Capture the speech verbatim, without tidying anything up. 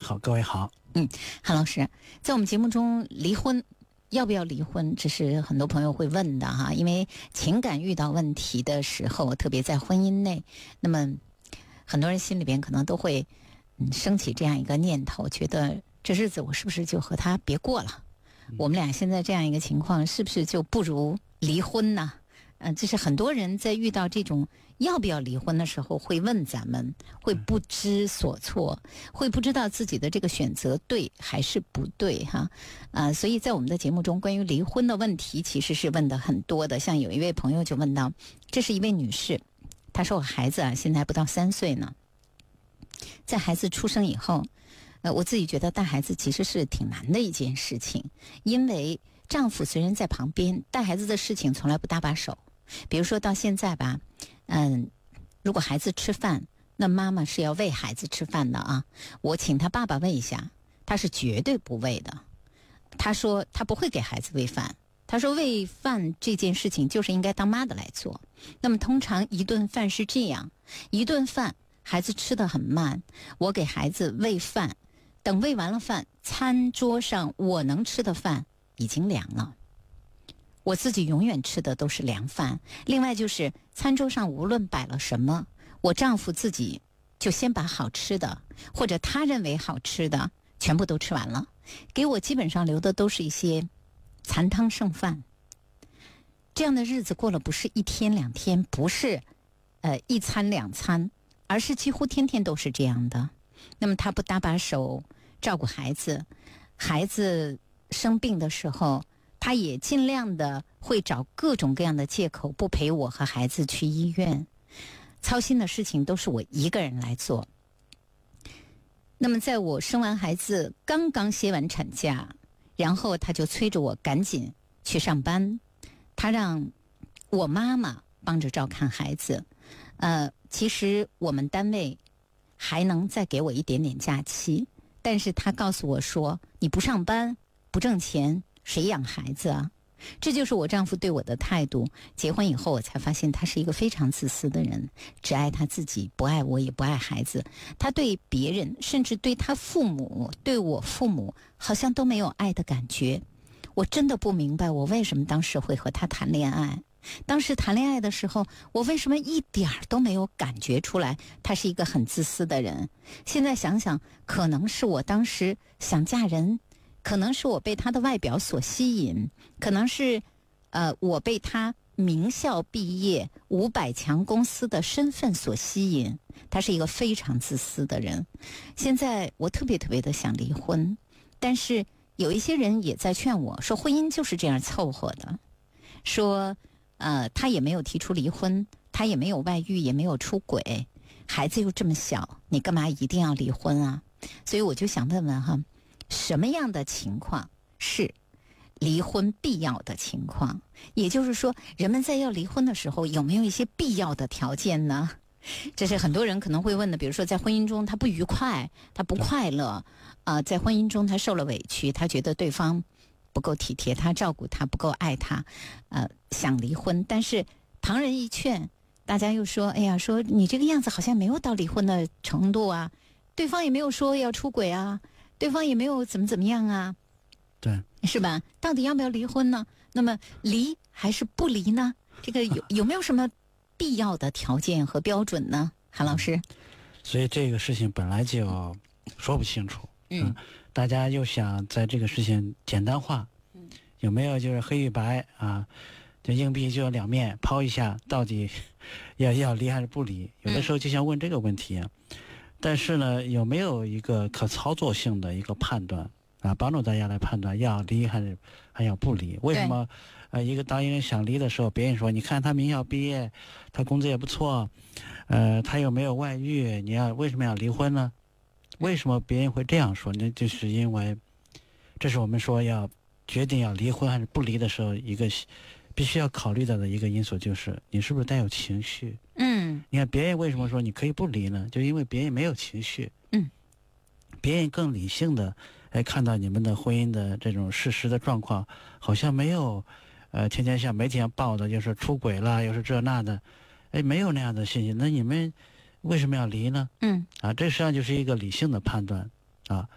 好，各位好。 嗯，韩老师，在我们节目中，离婚要不要离婚，这是很多朋友会问的哈。因为情感遇到问题的时候，特别在婚姻内，那么很多人心里边可能都会嗯升起这样一个念头，觉得这日子我是不是就和他别过了？我们俩现在这样一个情况，是不是就不如离婚呢？嗯、呃，这是很多人在遇到这种要不要离婚的时候会问咱们，会不知所措，会不知道自己的这个选择对还是不对哈。啊、呃，所以在我们的节目中，关于离婚的问题其实是问的很多的。像有一位朋友就问到，这是一位女士，她说我孩子啊现在不到三岁呢，在孩子出生以后，呃，我自己觉得带孩子其实是挺难的一件事情，因为丈夫虽然在旁边，带孩子的事情从来不搭把手。比如说到现在吧，嗯，如果孩子吃饭，那妈妈是要喂孩子吃饭的啊。我请他爸爸喂一下，他是绝对不喂的。他说他不会给孩子喂饭，他说喂饭这件事情就是应该当妈的来做。那么通常一顿饭是这样，一顿饭孩子吃得很慢，我给孩子喂饭，等喂完了饭，餐桌上我能吃的饭已经凉了。我自己永远吃的都是凉饭。另外就是餐桌上无论摆了什么，我丈夫自己就先把好吃的或者他认为好吃的全部都吃完了，给我基本上留的都是一些残汤剩饭。这样的日子过了不是一天两天，不是呃一餐两餐，而是几乎天天都是这样的。那么他不搭把手照顾孩子，孩子生病的时候，他也尽量的会找各种各样的借口不陪我和孩子去医院，操心的事情都是我一个人来做。那么在我生完孩子刚刚歇完产假，然后他就催着我赶紧去上班，他让我妈妈帮着照看孩子。呃，其实我们单位还能再给我一点点假期，但是他告诉我说，你不上班不挣钱，谁养孩子啊？这就是我丈夫对我的态度。结婚以后我才发现他是一个非常自私的人，只爱他自己，不爱我也不爱孩子。他对别人，甚至对他父母，对我父母好像都没有爱的感觉。我真的不明白我为什么当时会和他谈恋爱。当时谈恋爱的时候，我为什么一点儿都没有感觉出来他是一个很自私的人？现在想想，可能是我当时想嫁人，可能是我被他的外表所吸引，可能是呃我被他名校毕业五百强公司的身份所吸引。他是一个非常自私的人。现在我特别特别的想离婚，但是有一些人也在劝我说，婚姻就是这样凑合的，说呃他也没有提出离婚，他也没有外遇，也没有出轨，孩子又这么小，你干嘛一定要离婚啊？所以我就想问问哈，什么样的情况是离婚必要的情况？也就是说，人们在要离婚的时候，有没有一些必要的条件呢？这是很多人可能会问的。比如说在婚姻中他不愉快，他不快乐啊、呃，在婚姻中他受了委屈，他觉得对方不够体贴他，照顾他，不够爱他，呃，想离婚。但是旁人一劝，大家又说，哎呀，说你这个样子好像没有到离婚的程度啊，对方也没有说要出轨啊，对方也没有怎么怎么样啊， 对， 是吧？到底要不要离婚呢？那么离还是不离呢？这个有有没有什么必要的条件和标准呢？韩老师。 所以这个事情本来就说不清楚， 嗯， 嗯大家又想在这个事情简单化，嗯，有没有就是黑与白啊？就硬币就有两面，抛一下，到底要要离还是不离？有的时候就想问这个问题啊。但是呢，有没有一个可操作性的一个判断啊，帮助大家来判断要离还是还要不离？为什么呃一个当一个人想离的时候，别人说你看他名校毕业，他工资也不错，呃，他又没有外遇，你要为什么要离婚呢？为什么别人会这样说？那就是因为这是我们说要决定要离婚还是不离的时候，一个必须要考虑到的一个因素，就是你是不是带有情绪。 嗯， 你看别人为什么说你可以不离呢？就因为别人没有情绪， 嗯， 别人更理性的哎看到你们的婚姻的这种事实的状况，好像没有呃天天像媒体上报的又是出轨了又是这那的，哎没有那样的信息，那你们为什么要离呢？ 嗯， 啊，这实际上就是一个理性的判断啊，